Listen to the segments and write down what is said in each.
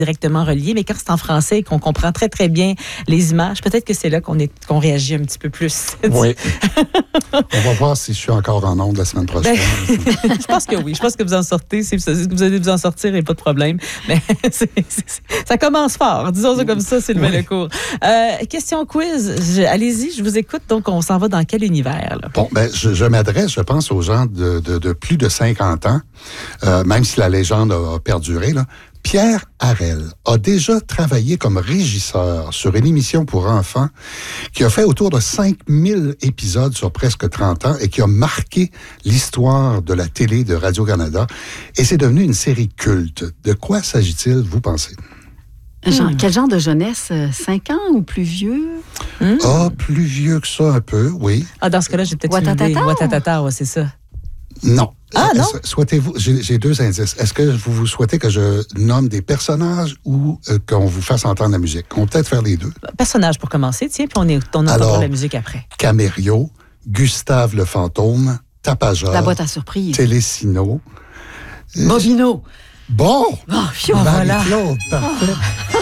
directement relié, mais quand c'est en français et qu'on comprend très, très bien les images, peut-être que c'est là qu'on réagit un petit peu plus. Oui. On va voir si je suis encore en ondes la semaine prochaine. Je pense que oui. Je pense que vous en sortez. Si vous allez vous en sortir, il n'y a pas de problème. Mais ça commence fort. Disons ça comme ça, Sylvain Lecourt. Question quiz. Allez-y, je vous écoute. Donc, on s'en va dans quel univers? Là? Bon, je m'adresse, je pense, aux gens de plus de 50 ans, même si la légende a perduré, là. Pierre Harel a déjà travaillé comme régisseur sur une émission pour enfants qui a fait autour de 5000 épisodes sur presque 30 ans et qui a marqué l'histoire de la télé de Radio-Canada. Et c'est devenu une série culte. De quoi s'agit-il, vous pensez? Quel genre de jeunesse? 5 ans ou plus vieux? Plus vieux que ça un peu, oui. Dans ce cas-là, j'ai peut-être une idée. Ouattatata, c'est ça. Non. Non? Souhaitez-vous, j'ai 2 indices. Est-ce que vous souhaitez que je nomme des personnages ou qu'on vous fasse entendre la musique? On peut peut-être faire les deux. Personnage pour commencer, tiens, puis on entendra la musique après. Camério, Gustave le fantôme, Tapajeur, La boîte à surprise, Télésino, Bobino. Bon! Marie-Claude, parfait.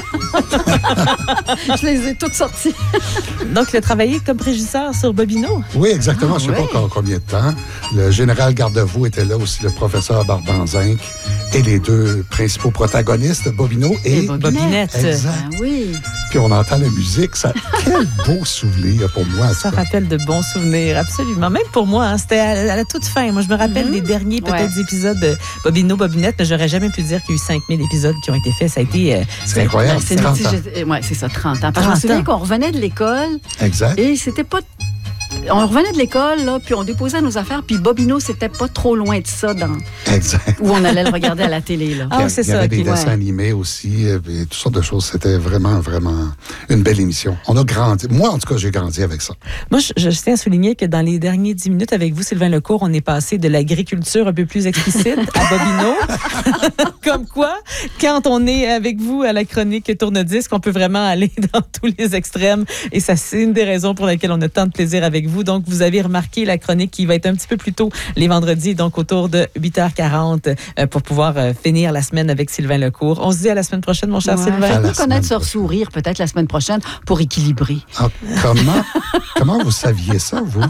Je les ai toutes sorties. Donc, il a travaillé comme régisseur sur Bobino? Oui, exactement. Je ne sais pas combien de temps. Le général Garde-vous était là aussi, le professeur Barbanzinc et les 2 principaux protagonistes, Bobino et Bobinette. Exact. Oui. Puis on entend la musique. Quel beau souvenir pour moi. Ça rappelle de bons souvenirs, absolument. Même pour moi, c'était à la toute fin. Moi, je me rappelle des derniers peut-être épisodes de Bobino, Bobinette, mais j'aurais jamais pu dire qu'il y a eu 5000 épisodes qui ont été faits. Ça a été... c'est incroyable. C'est 30 ans. Oui, c'est ça, 30 ans. Parce que je me souviens qu'on revenait de l'école. Exact. Et c'était pas... On revenait de l'école, là, puis on déposait nos affaires, puis Bobino, c'était pas trop loin de ça, exact. Où on allait le regarder à la télé. Là. C'est ça. Il y avait des dessins animés aussi, et toutes sortes de choses. C'était vraiment, vraiment une belle émission. On a grandi. Moi, en tout cas, j'ai grandi avec ça. Moi, je tiens à souligner que dans les derniers 10 minutes avec vous, Sylvain Lecourt, on est passé de l'agriculture un peu plus explicite à Bobino. Comme quoi, quand on est avec vous à la chronique Tourne-Disque, on peut vraiment aller dans tous les extrêmes. Et ça, c'est une des raisons pour lesquelles on a tant de plaisir avec vous. Donc, vous avez remarqué la chronique qui va être un petit peu plus tôt les vendredis, donc autour de 8h40 pour pouvoir finir la semaine avec Sylvain Lecourt. On se dit à la semaine prochaine, mon cher Sylvain. Faites-nous connaître Sœur Sourire peut-être la semaine prochaine pour équilibrer. Comment vous saviez ça, vous?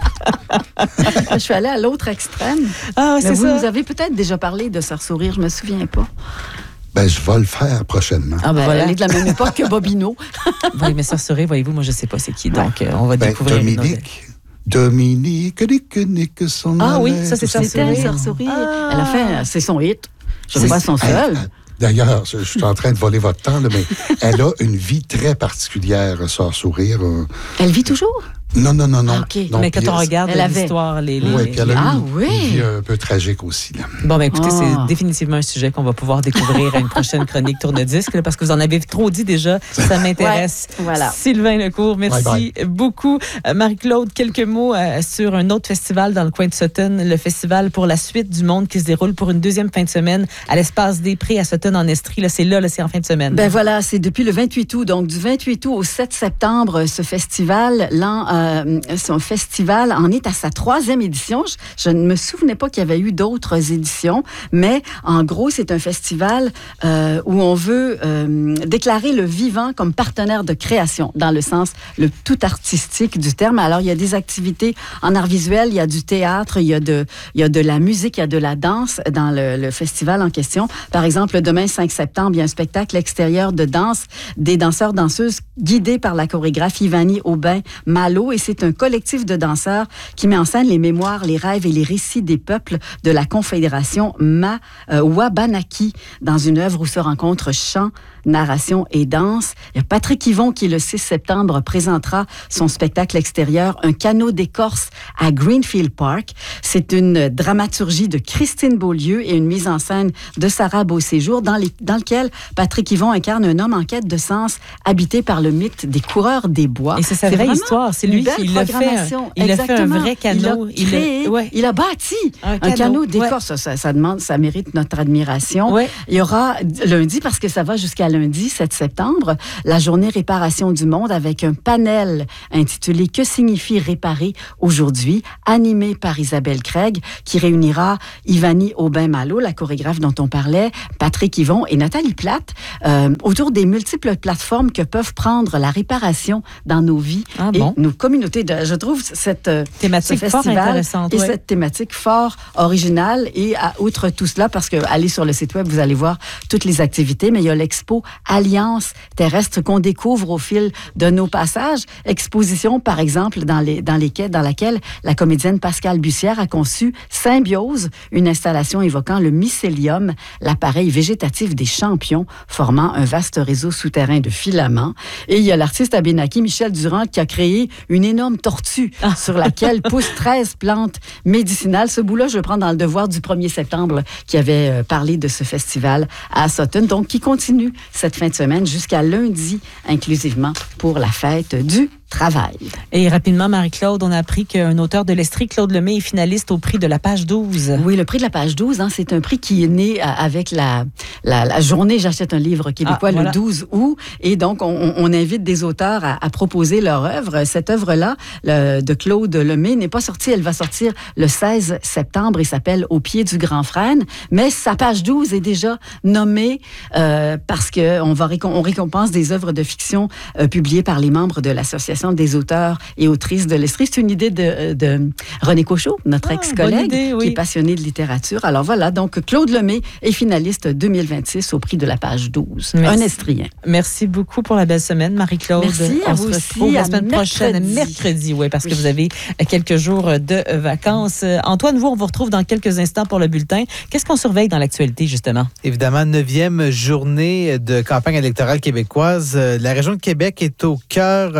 Je suis allée à l'autre extrême. C'est ça. Vous avez peut-être déjà parlé de Sœur Sourire, je me souviens pas. Je vais le faire prochainement. Voilà. Elle est de la même époque que Bobino. Oui, mais Sœur Sourire, voyez-vous, moi, je sais pas c'est qui. Donc, on va découvrir. Dominique, son oui, ça, c'est Sœur Sourire. Sœur Sourire. Elle a fait, c'est son hit. Je ne sais pas son seul. D'ailleurs, je suis en train de voler votre temps, là, mais elle a une vie très particulière, Sœur Sourire. Elle vit toujours? Non. Okay. Mais quand on regarde l'histoire, Oui, puis elle a eu une vie un peu tragique aussi. Là. Bon, écoutez, c'est définitivement un sujet qu'on va pouvoir découvrir à une prochaine chronique Tourne-Disque, là, parce que vous en avez trop dit déjà. Ça m'intéresse. Voilà. Sylvain Lecourt, merci beaucoup. Marie-Claude, quelques mots sur un autre festival dans le coin de Sutton, le Festival pour la suite du monde qui se déroule pour une 2e fin de semaine à l'Espace des Prés à Sutton en Estrie. Là, c'est en fin de semaine. Voilà, c'est depuis le 28 août. Donc, du 28 août au 7 septembre, ce festival, son festival en est à sa 3e édition. Je ne me souvenais pas qu'il y avait eu d'autres éditions, mais en gros, c'est un festival où on veut déclarer le vivant comme partenaire de création, dans le sens le tout artistique du terme. Alors, il y a des activités en art visuel, il y a du théâtre, il y a de la musique, il y a de la danse dans le festival en question. Par exemple, demain, 5 septembre, il y a un spectacle extérieur de danse des danseurs-danseuses guidés par la chorégraphe Ivani Aubin-Malo, et c'est un collectif de danseurs qui met en scène les mémoires, les rêves et les récits des peuples de la Confédération Wabanaki dans une œuvre où se rencontrent chant, narration et danse. Il y a Patrick Yvon qui, le 6 septembre, présentera son spectacle extérieur, Un canot d'écorce à Greenfield Park. C'est une dramaturgie de Christine Beaulieu et une mise en scène de Sarah Beauséjour dans lequel Patrick Yvon incarne un homme en quête de sens habité par le mythe des coureurs des bois. Et c'est sa vraie histoire. C'est lui il a fait un vrai canot. Il a bâti un canot d'écorce. Ça mérite notre admiration. Ouais. Il y aura lundi, parce que ça va jusqu'à lundi, 7 septembre, la journée Réparation du monde avec un panel intitulé « Que signifie réparer aujourd'hui ?» animé par Isabelle Craig, qui réunira Ivani Aubin-Malo, la chorégraphe dont on parlait, Patrick Yvon et Nathalie Plate, autour des multiples plateformes que peuvent prendre la réparation dans nos vies et nos communautés. Je trouve cette thématique fort intéressante. Et cette thématique fort originale. Et outre tout cela, parce que allez sur le site web, vous allez voir toutes les activités, mais il y a l'expo Alliance terrestre qu'on découvre au fil de nos passages. Exposition, par exemple, dans laquelle la comédienne Pascale Bussière a conçu Symbiose, une installation évoquant le mycélium, l'appareil végétatif des champions, formant un vaste réseau souterrain de filaments. Et il y a l'artiste abénaki Michel Durand qui a créé une énorme tortue sur laquelle poussent 13 plantes médicinales. Ce bout-là, je le prends dans le Devoir du 1er septembre qui avait parlé de ce festival à Sutton, donc qui continue cette fin de semaine jusqu'à lundi inclusivement pour la fête du travail. Et rapidement, Marie-Claude, on a appris qu'un auteur de l'Estrie, Claude Lemay, est finaliste au prix de la page 12. Oui, le prix de la page 12, c'est un prix qui est né avec la journée J'achète un livre québécois le 12 août. Et donc, on invite des auteurs à proposer leur œuvre. Cette œuvre-là, de Claude Lemay, n'est pas sortie. Elle va sortir le 16 septembre et s'appelle Au pied du grand frêne. Mais sa page 12 est déjà nommée parce qu'on récompense des œuvres de fiction publiées par les membres de l'Association des auteurs et autrices de l'Estrie. C'est une idée de René Cochot, notre ex-collègue, qui est passionné de littérature. Alors voilà, donc Claude Lemay est finaliste 2026 au prix de la page 12. Merci. Un Estrien. Merci beaucoup pour la belle semaine, Marie-Claude. Merci à vous aussi. La semaine prochaine, mercredi, parce que vous avez quelques jours de vacances. Antoine, on vous retrouve dans quelques instants pour le bulletin. Qu'est-ce qu'on surveille dans l'actualité, justement? Évidemment, 9e journée de campagne électorale québécoise. La région de Québec est au cœur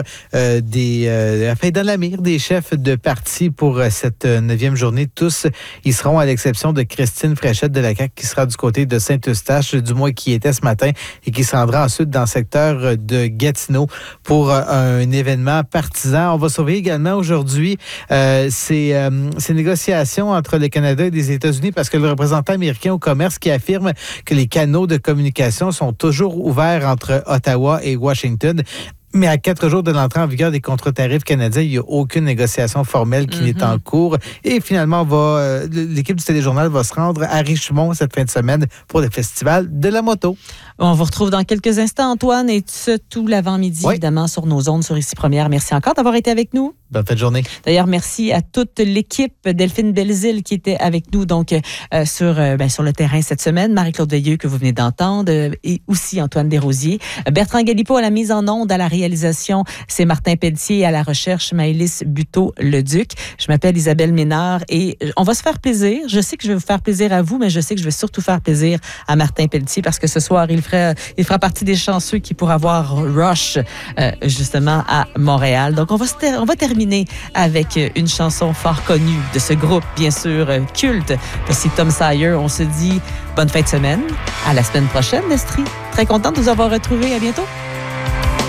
dans la mire des chefs de parti pour cette 9e journée. Tous y seront, à l'exception de Christine Fréchette de la CAQ, qui sera du côté de Saint-Eustache, du moins qui était ce matin, et qui se rendra ensuite dans le secteur de Gatineau pour un événement partisan. On va surveiller également aujourd'hui ces négociations entre le Canada et les États-Unis, parce que le représentant américain au commerce qui affirme que les canaux de communication sont toujours ouverts entre Ottawa et Washington. Mais à 4 jours de l'entrée en vigueur des contre-tarifs canadiens, il n'y a aucune négociation formelle qui est en cours. Et finalement, l'équipe du Téléjournal va se rendre à Richmond cette fin de semaine pour le Festival de la moto. On vous retrouve dans quelques instants, Antoine, et ce tout l'avant-midi, évidemment, sur nos ondes sur Ici Première. Merci encore d'avoir été avec nous. Bonne fin de journée. D'ailleurs, merci à toute l'équipe. Delphine Belzile qui était avec nous donc sur le terrain cette semaine. Marie-Claude Veilleux que vous venez d'entendre et aussi Antoine Desrosiers. Bertrand Galipo à la mise en onde, à la réalisation, c'est Martin Pelletier et à la recherche, Maëlys Buteau-Leduc. Je m'appelle Isabelle Ménard et on va se faire plaisir. Je sais que je vais vous faire plaisir à vous, mais je sais que je vais surtout faire plaisir à Martin Pelletier parce que ce soir, il fera partie des chanceux qui pourra voir Rush justement à Montréal. Donc, on va terminer avec une chanson fort connue de ce groupe, bien sûr, culte. Voici Tom Sawyer. On se dit bonne fin de semaine. À la semaine prochaine, l'Estrie. Très contente de vous avoir retrouvés. À bientôt.